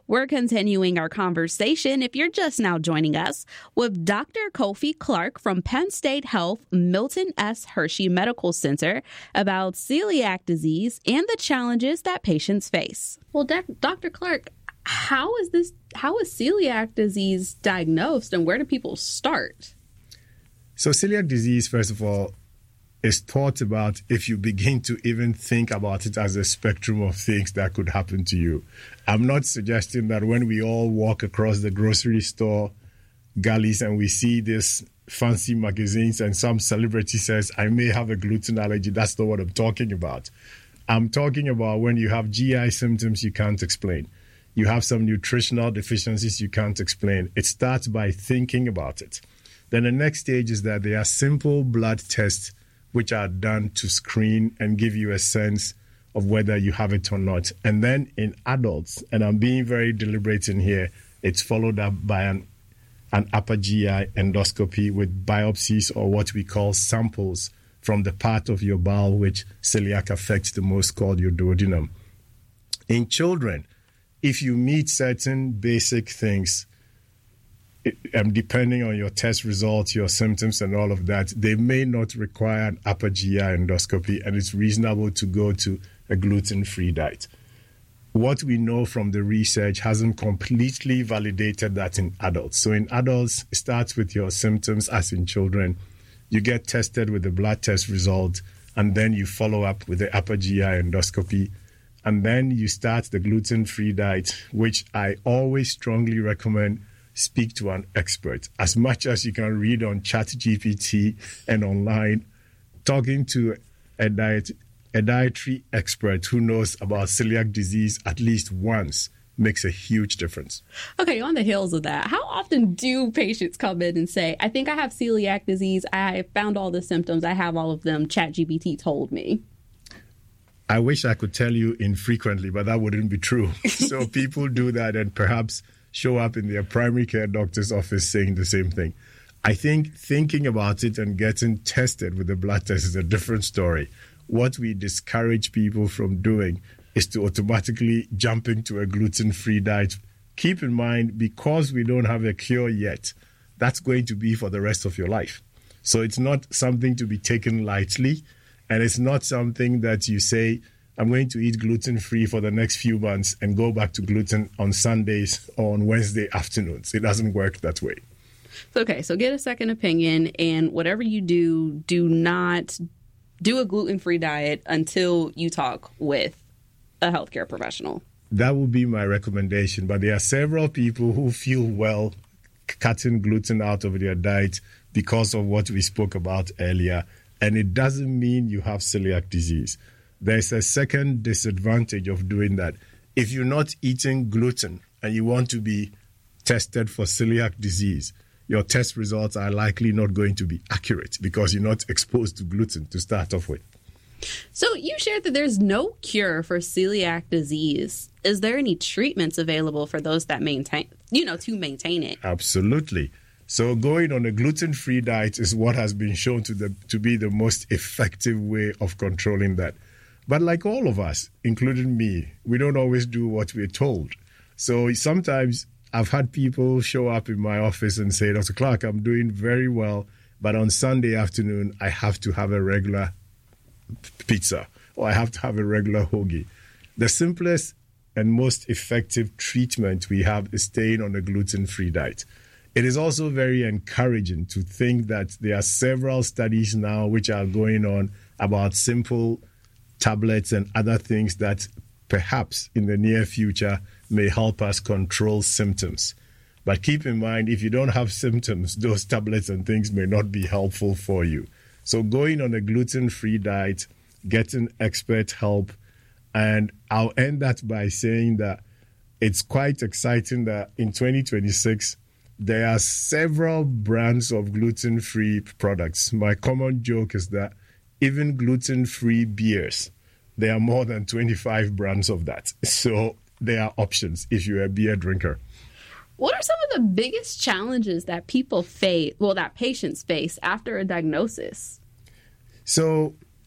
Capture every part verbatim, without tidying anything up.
We're continuing our conversation, if you're just now joining us, with Doctor Kofi Clark from Penn State Health Milton S. Hershey Medical Center about celiac disease and the challenges that patients face. Well, Doctor Clark, how is this, how is celiac disease diagnosed and where do people start? So celiac disease, first of all, is thought about if you begin to even think about it as a spectrum of things that could happen to you. I'm not suggesting that when we all walk across the grocery store galleys and we see this fancy magazines and some celebrity says, I may have a gluten allergy. That's not what I'm talking about. I'm talking about when you have G I symptoms you can't explain. You have some nutritional deficiencies you can't explain. It starts by thinking about it. Then the next stage is that there are simple blood tests which are done to screen and give you a sense of whether you have it or not. And then in adults, and I'm being very deliberate in here, it's followed up by an, an upper G I endoscopy with biopsies or what we call samples from the part of your bowel which celiac affects the most, called your duodenum. In children, if you meet certain basic things, It, um, depending on your test results, your symptoms and all of that, they may not require an upper G I endoscopy, and it's reasonable to go to a gluten-free diet. What we know from the research hasn't completely validated that in adults. So in adults, it starts with your symptoms as in children. You get tested with the blood test result, and then you follow up with the upper G I endoscopy. And then you start the gluten-free diet, which I always strongly recommend speak to an expert. As much as you can read on ChatGPT and online, talking to a diet, a dietary expert who knows about celiac disease at least once makes a huge difference. Okay, on the heels of that, how often do patients come in and say, I think I have celiac disease, I found all the symptoms, I have all of them, ChatGPT told me? I wish I could tell you infrequently, but that wouldn't be true. So people do that and perhaps show up in their primary care doctor's office saying the same thing. I think thinking about it and getting tested with the blood test is a different story. What we discourage people from doing is to automatically jump into a gluten-free diet. Keep in mind, because we don't have a cure yet, that's going to be for the rest of your life. So it's not something to be taken lightly, and it's not something that you say, I'm going to eat gluten-free for the next few months and go back to gluten on Sundays or on Wednesday afternoons. It doesn't work that way. Okay, so get a second opinion, and whatever you do, do not do a gluten-free diet until you talk with a healthcare professional. That would be my recommendation, but there are several people who feel well cutting gluten out of their diet because of what we spoke about earlier, and it doesn't mean you have celiac disease. There's a second disadvantage of doing that. If you're not eating gluten and you want to be tested for celiac disease, your test results are likely not going to be accurate because you're not exposed to gluten to start off with. So you shared that there's no cure for celiac disease. Is there any treatments available for those that maintain, you know, to maintain it? Absolutely. So going on a gluten-free diet is what has been shown to the to be the most effective way of controlling that. But like all of us, including me, we don't always do what we're told. So sometimes I've had people show up in my office and say, Doctor Clark, I'm doing very well, but on Sunday afternoon, I have to have a regular pizza or I have to have a regular hoagie. The simplest and most effective treatment we have is staying on a gluten-free diet. It is also very encouraging to think that there are several studies now which are going on about simple tablets and other things that perhaps in the near future may help us control symptoms. But keep in mind, if you don't have symptoms, those tablets and things may not be helpful for you. So going on a gluten-free diet, getting expert help, and I'll end that by saying that it's quite exciting that in twenty twenty-six, there are several brands of gluten-free products. My common joke is that even gluten-free beers, there are more than twenty-five brands of that. So there are options if you're a beer drinker. What are some of the biggest challenges that people face, well, that patients face after a diagnosis? So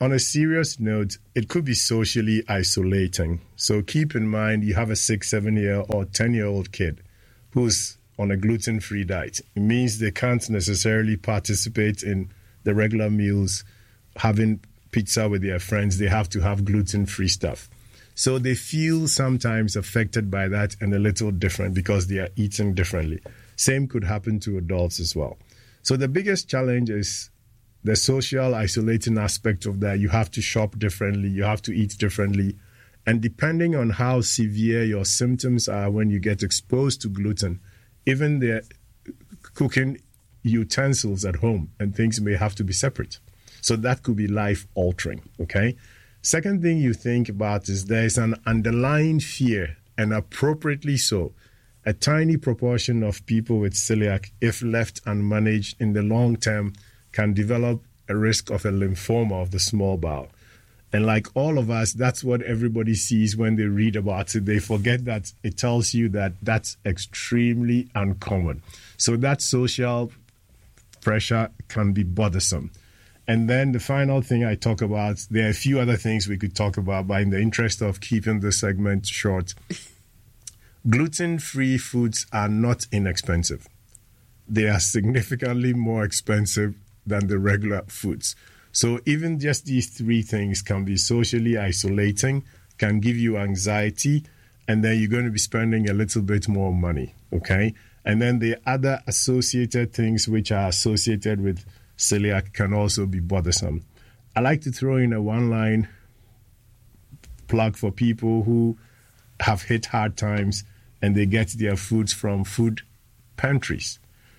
on a serious note, it could be socially isolating. So keep in mind you have a six, seven-year or ten-year-old kid who's on a gluten-free diet. It means they can't necessarily participate in the regular meals, having pizza with their friends. They have to have gluten-free stuff. So they feel sometimes affected by that and a little different because they are eating differently. Same could happen to adults as well. So the biggest challenge is the social isolating aspect of that. You have to shop differently. You have to eat differently. And depending on how severe your symptoms are when you get exposed to gluten, even the cooking utensils at home and things may have to be separate. So that could be life-altering, okay? Second thing you think about is there's an underlying fear, and appropriately so. A tiny proportion of people with celiac, if left unmanaged in the long term, can develop a risk of a lymphoma of the small bowel. And like all of us, that's what everybody sees when they read about it. They forget that it tells you that that's extremely uncommon. So that social pressure can be bothersome. And then the final thing I talk about, there are a few other things we could talk about, but in the interest of keeping the segment short, gluten-free foods are not inexpensive. They are significantly more expensive than the regular foods. So even just these three things can be socially isolating, can give you anxiety, and then you're going to be spending a little bit more money, okay? And then the other associated things which are associated with celiac can also be bothersome. I like to throw in a one-line plug for people who have hit hard times and they get their foods from food pantries.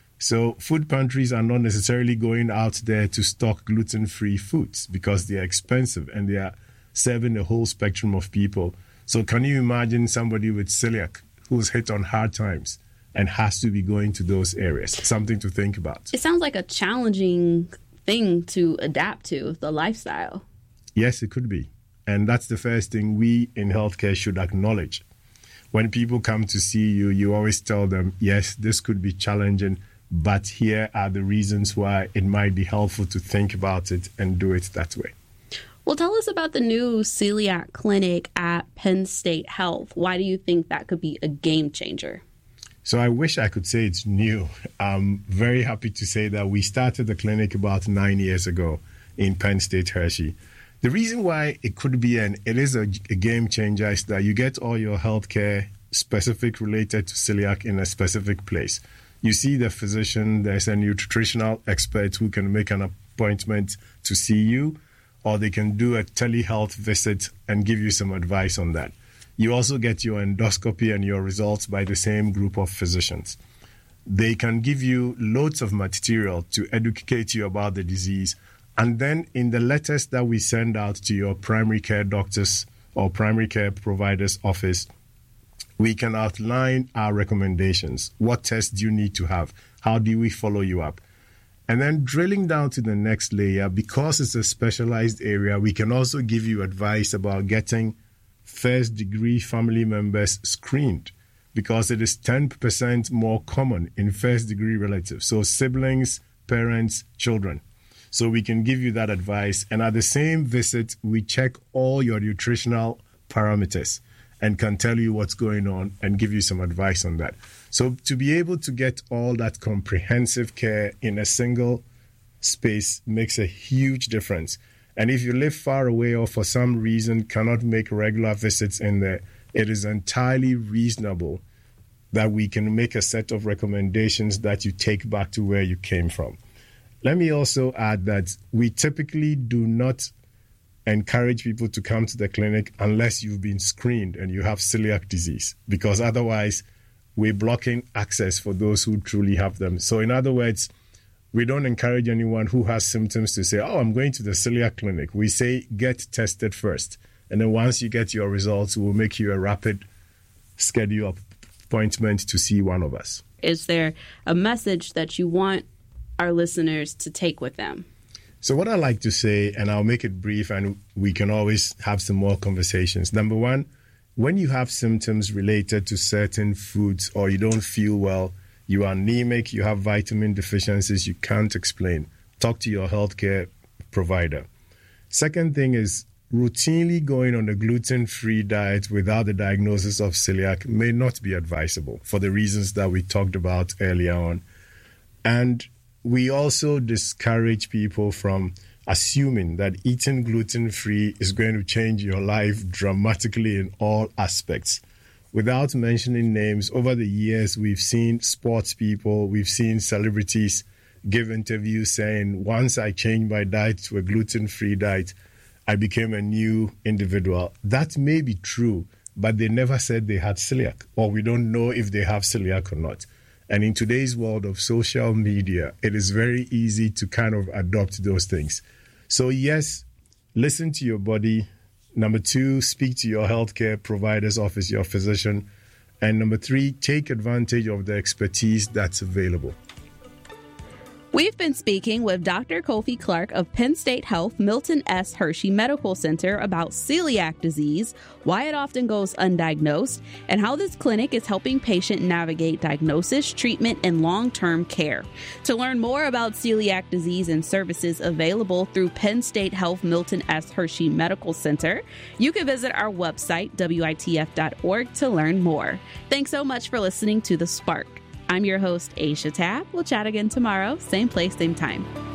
So food pantries are not necessarily going out there to stock gluten-free foods because they are expensive and they are serving a whole spectrum of people. So can you imagine somebody with celiac who's hit on hard times and has to be going to those areas? Something to think about. It sounds like a challenging thing to adapt to, the lifestyle. Yes, it could be. And that's the first thing we in healthcare should acknowledge. When people come to see you, you always tell them, yes, this could be challenging, but here are the reasons why it might be helpful to think about it and do it that way. Well, tell us about the new celiac clinic at Penn State Health. Why do you think that could be a game changer? So I wish I could say it's new. I'm very happy to say that we started the clinic about nine years ago in Penn State Hershey. The reason why it could be and it is a, a game changer is that you get all your healthcare specific related to celiac in a specific place. You see the physician, there's a nutritional expert who can make an appointment to see you, or they can do a telehealth visit and give you some advice on that. You also get your endoscopy and your results by the same group of physicians. They can give you loads of material to educate you about the disease. And then in the letters that we send out to your primary care doctors or primary care provider's office, we can outline our recommendations. What tests do you need to have? How do we follow you up? And then drilling down to the next layer, because it's a specialized area, we can also give you advice about getting first-degree family members screened, because it is ten percent more common in first-degree relatives. So siblings, parents, children. So we can give you that advice. And at the same visit, we check all your nutritional parameters and can tell you what's going on and give you some advice on that. So to be able to get all that comprehensive care in a single space makes a huge difference. And if you live far away or for some reason cannot make regular visits in there, it is entirely reasonable that we can make a set of recommendations that you take back to where you came from. Let me also add that we typically do not encourage people to come to the clinic unless you've been screened and you have celiac disease, because otherwise we're blocking access for those who truly have them. So in other words, we don't encourage anyone who has symptoms to say, oh, I'm going to the celiac clinic. We say, get tested first. And then once you get your results, we'll make you a rapid schedule appointment to see one of us. Is there a message that you want our listeners to take with them? So what I like to say, and I'll make it brief and we can always have some more conversations. Number one, when you have symptoms related to certain foods or you don't feel well, you are anemic, you have vitamin deficiencies you can't explain, talk to your healthcare provider. Second thing is routinely going on a gluten-free diet without a diagnosis of celiac may not be advisable for the reasons that we talked about earlier on. And we also discourage people from assuming that eating gluten-free is going to change your life dramatically in all aspects. Without mentioning names, over the years, we've seen sports people, we've seen celebrities give interviews saying, once I changed my diet to a gluten-free diet, I became a new individual. That may be true, but they never said they had celiac, or we don't know if they have celiac or not. And in today's world of social media, it is very easy to kind of adopt those things. So yes, listen to your body. Number two, speak to your healthcare provider's office, your physician. And number three, take advantage of the expertise that's available. We've been speaking with Doctor Kofi Clark of Penn State Health Milton S. Hershey Medical Center about celiac disease, why it often goes undiagnosed, and how this clinic is helping patients navigate diagnosis, treatment, and long-term care. To learn more about celiac disease and services available through Penn State Health Milton S. Hershey Medical Center, you can visit our website, W I T F dot org, to learn more. Thanks so much for listening to The Spark. I'm your host, Aisha Tabb. We'll chat again tomorrow, same place, same time.